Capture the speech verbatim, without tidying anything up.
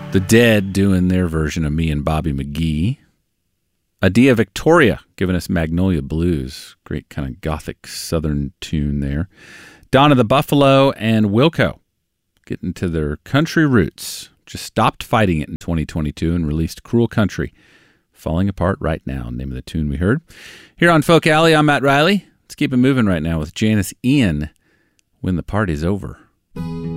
The Dead doing their version of Me and Bobby McGee. Adia Victoria giving us Magnolia Blues. Great kind of gothic southern tune there. Donna the Buffalo and Wilco getting to their country roots. Just stopped fighting it in twenty twenty-two and released Cruel Country. Falling Apart Right Now, name of the tune we heard. Here on Folk Alley, I'm Matt Riley. Let's keep it moving right now with Janice Ian, When the Party's Over.